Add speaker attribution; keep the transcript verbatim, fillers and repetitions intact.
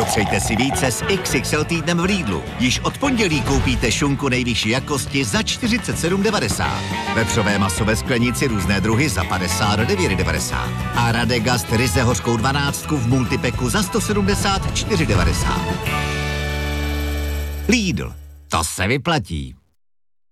Speaker 1: Potřejte si více s X X L týdnem v Lidlu. Již od pondělí koupíte šunku nejvyšší jakosti za čtyřicet sedm devadesát. Vepřové maso ve sklenici různé druhy za padesát devět devadesát. A Radegast ryze hořkou dvanáctku v multipeku za sto sedmdesát čtyři devadesát. Lidl. To se vyplatí.